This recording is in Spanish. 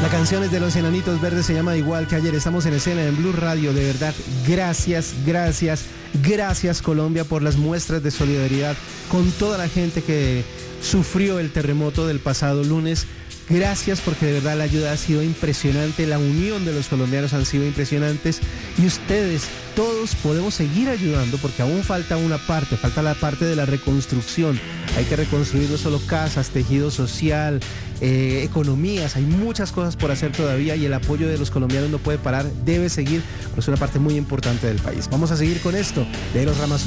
La canción es de Los Enanitos Verdes, se llama Igual que Ayer. Estamos en escena en Blue Radio. De verdad, gracias Colombia por las muestras de solidaridad con toda la gente que sufrió el terremoto del pasado lunes. Gracias porque de verdad la ayuda ha sido impresionante, la unión de los colombianos han sido impresionantes y ustedes, todos podemos seguir ayudando porque aún falta una parte, falta la parte de la reconstrucción. Hay que reconstruir no solo casas, tejido social, economías, hay muchas cosas por hacer todavía y el apoyo de los colombianos no puede parar, debe seguir, pues es una parte muy importante del país. Vamos a seguir con esto de los Ramazones.